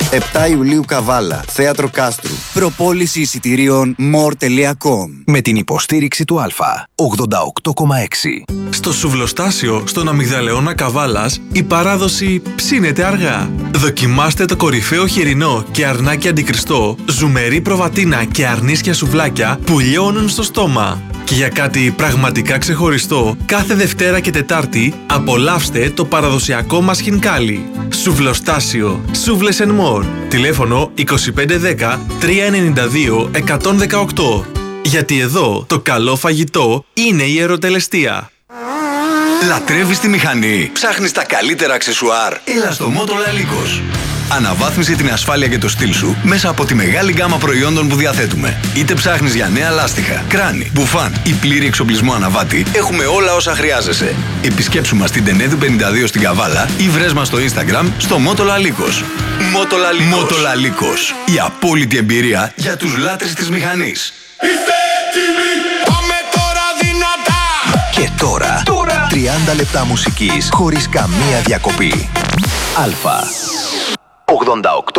7 Ιουλίου Καβάλα, Θέατρο Κάστρου. Προπόληση εισιτηρίων more.com. Με την υποστήριξη του Α. 88,6. Στο σουβλοστάσιο στον Αμυγδαλεώνα Καβάλας η παράδοση ψήνεται αργά. Δοκιμάστε το κορυφαίο χοιρινό και αρνάκι αντικριστό, ζουμερή προβατίνα και αρνίσια σουβλάκια που λιώνουν στο στόμα. Και για κάτι πραγματικά ξεχωριστό, κάθε Δευτέρα και Τετάρτη απολαύστε το παραδοσιακό μας χινκάλι. Σουβλοστάσιο, Σούβλες and More. Τηλέφωνο 2510 392 118. Γιατί εδώ το καλό φαγητό είναι η ερωτελεστία. Λατρεύεις τη μηχανή? Ψάχνεις τα καλύτερα αξεσουάρ? Έλα στο Motola Λύκος. Αναβάθμισε την ασφάλεια και το στυλ σου μέσα από τη μεγάλη γκάμα προϊόντων που διαθέτουμε. Είτε ψάχνεις για νέα λάστιχα, κράνη, μπουφάν ή πλήρη εξοπλισμό αναβάτη, έχουμε όλα όσα χρειάζεσαι. Επισκέψου μας στην Τενέδου 52 στην Καβάλα ή βρες μας στο Instagram στο Motola Λύκος. Motola Λύκος. Η απόλυτη εμπειρία για τους λάτρεις της μηχανής. Είστε έτοιμοι? Πάμε τώρα δυνατά! Και τώρα 30 λεπτά μουσικής χωρίς καμία διακοπή. Α. 88,6.